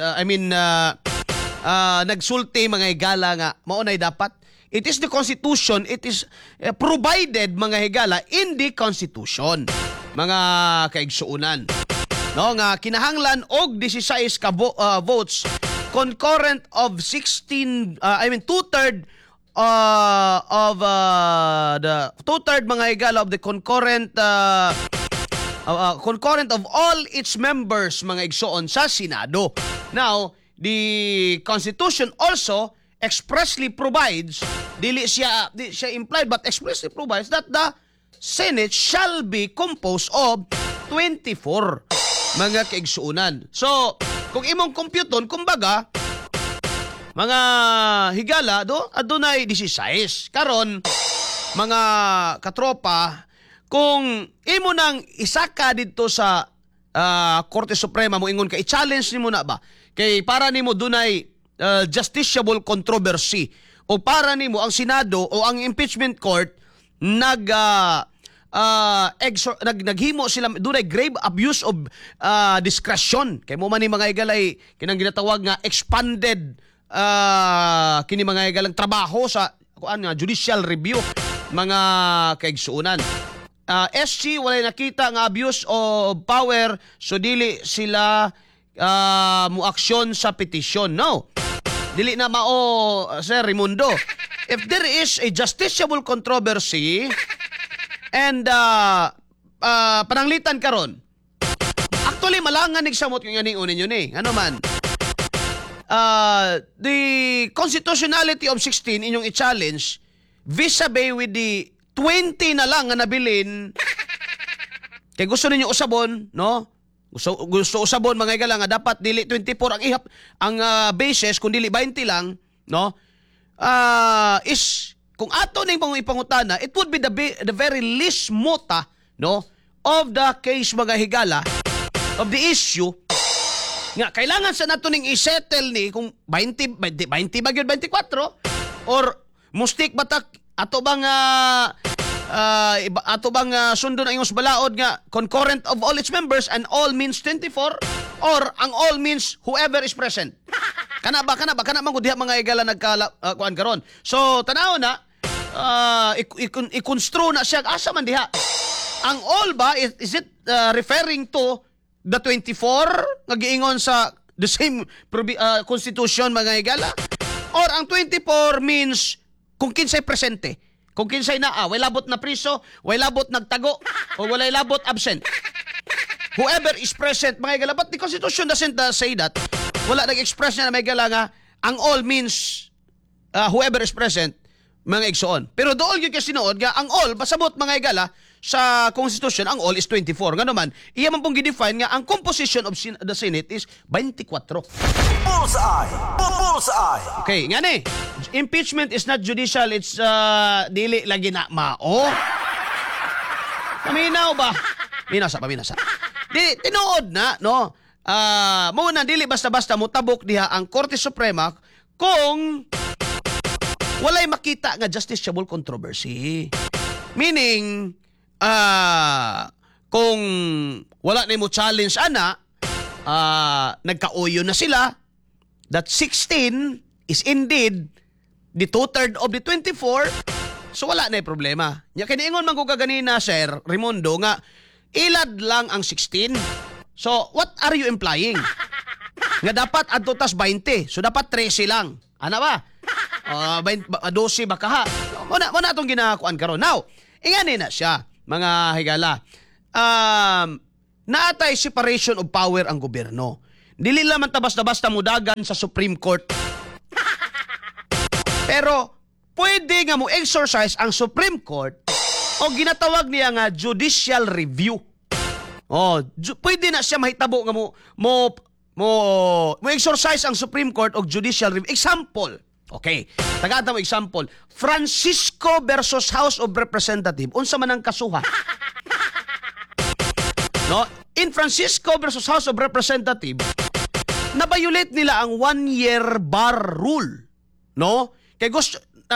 nagsulti mga higala nga maunay dapat. It is the Constitution. It is provided mga higala in the Constitution. Mga kaigsuunan. No, nga kinahanglan og 16 ka votes concurrent of 16 2/3 of the 2/3 mga higala of the concurrent of all its members mga igsuon sa Senado. Now, the Constitution also expressly provides, dili siya implied but expressly provides that the Senate shall be composed of 24 mga kaigsuunan. So, kung imong computon, kumbaga, mga higala, adunay 16. Karon, mga katropa, kung imo nang isaka dito sa Korte Suprema mo ingon ka, i-challenge nimo na ba? Kay para nimo dunay justiciable controversy o para nimo ang Senado o ang impeachment court naghimo sila dunay grave abuse of discretion. Kay mo man ni mga igalay kinang ginatawag nga expanded kini mga igalang trabaho sa judicial review mga kaigsuunan. SC walay nakita nga abuse of power, so dili sila muaksyon sa petisyon. No. Dili na mao, Sir Raimundo. If there is a justiciable controversy and pananglitan karon, actually malangan nigsamot yung aning unin yun eh. Ano man? The constitutionality of 16 inyong i-challenge vis-a-vis with the 20 na lang nga nabilin. Kaya gusto ninyo usabon, no? Gusto usabon mga igala nga dapat dili 24 ang ihap ang basis kung dili 20 lang, no? Is kung ato ning ipangutana, it would be the very least mota, no, of the case mga higala of the issue nga kailangan sa nato ning i-settle ni kung 20 ba gyud 24 or mustik batak ato bang sundon ang imong balaod nga concurrent of all its members and all means 24 or ang all means whoever is present. Kana man gud diha mga igala kuan karon. So tanaw na i-construe na siya asa man diha. Ang all ba is it referring to the 24 nga giingon sa the same constitution mga igala or ang 24 means kung kinsay presente? Kung kinsay way labot na priso, way labot nagtago, o walay labot absent. Whoever is present, mga igala, but the Constitution doesn't say that. Wala nag-express na mga igala nga, ang all means whoever is present, mga igsoon. Pero doon yung kasinood nga, ang all, basabot mga igala, sa Constitution, ang all is 24. Nga naman, iya man pong gidefine nga, ang composition of the Senate is 24. Bullseye! Bullseye! Okay, nga ni. Impeachment is not judicial, it's dili lagi na mao. Paminaw ba? Minasa. Di, tinuod na, no? Muna, dili basta-basta mutabok diha ang Korte Suprema kung walay makita nga justiciable controversy. Meaning, kung wala na mo challenge nagkauyo na sila that 16 is indeed the 2/3 of the 24, so wala na yung problema. Nya kiniingon man ko kaganina, Sir Raimundo, nga ilad lang ang 16. So what are you implying? Nga dapat adto tas 20, so dapat 13 lang. Ana ba? 12 ba kaha? Muna itong ginakuan karon. Now, ingani na siya, mga higala. Naatay separation of power ang gobyerno. Dili lamang basta-basta mudagan sa Supreme Court. Pero pwede nga mo exercise ang Supreme Court o ginatawag niya nga judicial review. Pwede na siya mahitabo nga mo exercise ang Supreme Court o judicial review. Example. Okay. Tagata mo example. Francisco versus House of Representatives. Unsa man ang kasuhan? No? In Francisco versus House of Representatives, na-violate nila ang 1-year bar rule. No? Kaya gusto,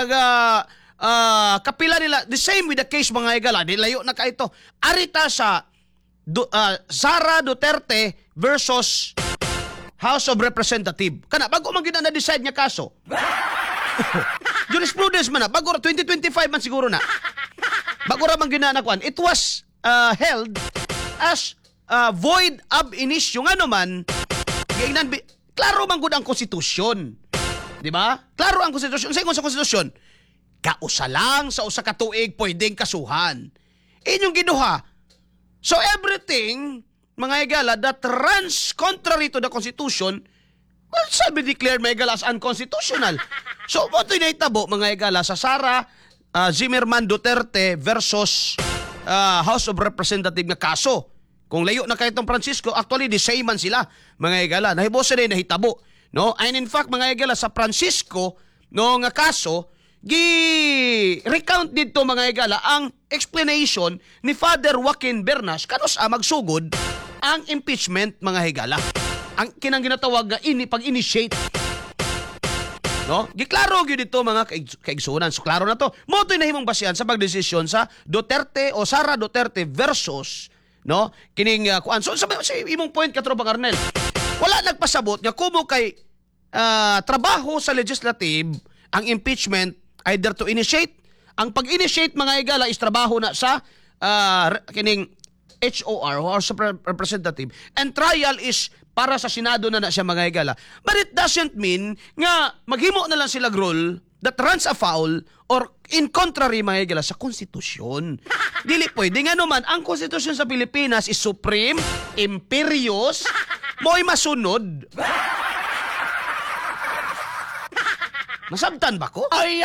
kapila nila, the same with the case mga higala, dilayo na ka ito. Arita sa Sara Duterte versus House of Representatives. Kana, bago man gina na-decide niya kaso. Jurisprudence man na, bago 2025 man siguro na. Bago ra man gina na kuan. It was held as void ab initio. Nga naman, klaro man gud ang konstitusyon. Di ba? Klaro ang konstitusyon. Sa konstitusyon, kausa lang sa usa ka tuig pwedeng kasuhan. Inyong giduha. So everything, mga higala, that runs contrary to the Constitution, well, shall be declared, mga higala, as unconstitutional. So, mo ito'y naitabo, mga higala, sa Sara Zimmerman Duterte versus House of Representatives na kaso. Kung layo na kayo itong Francisco, actually, the same man sila, mga higala. Nahibosa na nahitabo. No? And in fact, mga higala, sa Francisco, no nga kaso, recount dito mga higala ang explanation ni Father Joaquin Bernas kanos magsugod ang impeachment mga higala. Ang kinang ginatawag nga pag-initiate. No? Giklaro gyud dito mga kaigsunan. So klaro na to. Mo to'y nahimong basihan sa pagdesisyon sa Duterte o Sara Duterte versus no kining kuan. So sa imong point Katropa Arnel. Wala nagpasabot nga kumo kay trabaho sa legislative ang impeachment either to initiate. Ang pag-initiate mga higala is trabaho na sa kining HOR, House of Representative, and trial is para sa Senado na siya mga higala. But it doesn't mean nga maghimo na lang sila rule that runs afoul or in contrary mga higala sa konstitusyon. Dili pwede nga naman ang konstitusyon sa Pilipinas is supreme, imperious, mo'y masunod. Nasabtan ba ko? Ay,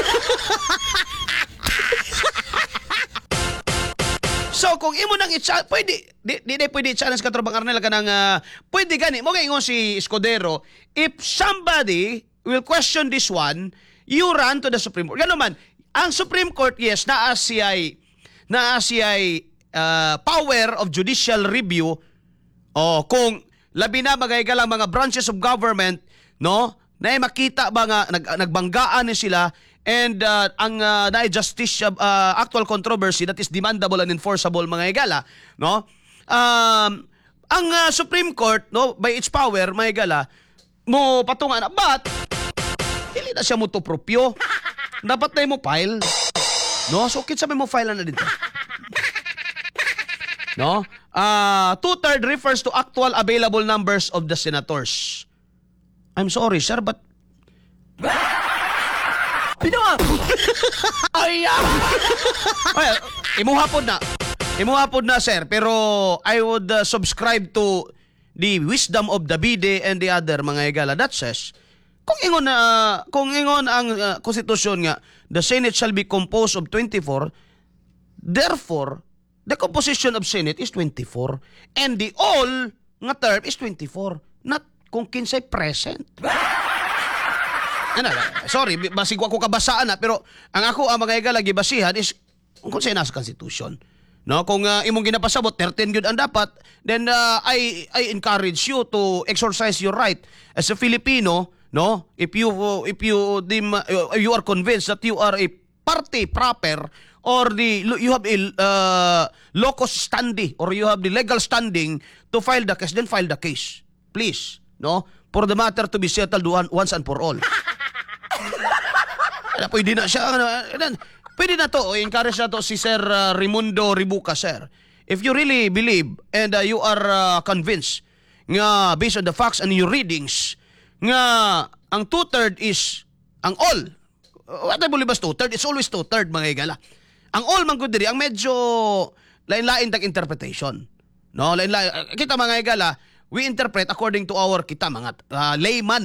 so, kung imo nang pwede, di pwede i-challenge ka Katropa Arnel ka nang, pwede gani, mo ingon si Escudero, if somebody will question this one, you run to the Supreme Court. Gano'n man, ang Supreme Court, yes, naa siya'y power of judicial review, kung labi na magaygalang mga branches of government, no, na makita ba nga nagbanggaan ni sila and ang na-justice actual controversy that is demandable and enforceable mga higala, no? Ang Supreme Court, no, by its power mga higala, mo patungan na, but dili na siya mo to propyo. Dapat na mo file. No? So kinsa may mo file na dito. No? 2/3 refers to actual available numbers of the senators. I'm sorry, sir, but... Pinawa! Ay, well, imuhapod na, sir. Pero I would subscribe to the wisdom of Davide and the other mga higala. That says, kung ingon ang konstitusyon nga, the Senate shall be composed of 24, therefore, the composition of Senate is 24. And the all nga term is 24. Not kung kinsay present. Sorry, basig ko kabasaan na, pero ang ako ang mga higala gibasihan is kung say nasa constitution. No, kung imong ginapasabot 13 gyud ang dapat, then I encourage you to exercise your right as a Filipino, no? If you are convinced that you are a party proper or you have a locus standi or you have the legal standing to file the case, then file the case. Please. No? For the matter to be settled once and for all. Pwede na siya. Pwede na to. Encourage na to si Sir Raimundo Ribuca, sir. If you really believe and you are convinced nga based on the facts and your readings nga ang 2/3 is ang all. What I believe as 2/3? It's always 2/3 mga higala. Ang all man gud diri ang medyo lain-lain tag interpretation. No, lain-lain kita mga higala, we interpret according to our kita mga layman